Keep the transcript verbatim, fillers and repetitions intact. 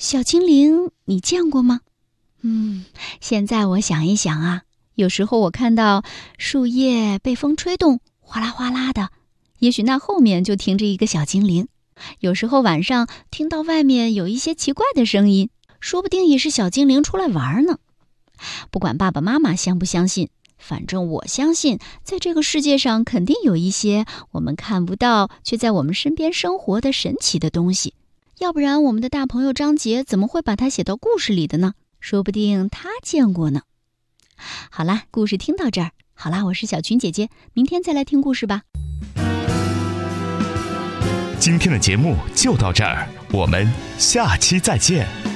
小精灵你见过吗？嗯，现在我想一想啊，有时候我看到树叶被风吹动，哗啦哗啦的，也许那后面就停着一个小精灵。有时候晚上听到外面有一些奇怪的声音，说不定也是小精灵出来玩呢。不管爸爸妈妈相不相信，反正我相信，在这个世界上肯定有一些我们看不到却在我们身边生活的神奇的东西。要不然我们的大朋友张杰怎么会把它写到故事里的呢？说不定他见过呢。好啦，故事听到这儿，好啦，我是小群姐姐，明天再来听故事吧。 今天的节目就到这儿，我们下期再见。